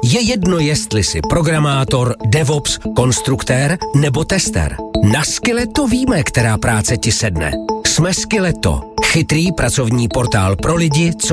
Je jedno, jestli jsi programátor, DevOps, konstruktér nebo tester. Na Skilleto víme, která práce ti sedne. Jsme Skilleto, chytrý pracovní portál pro lidi, co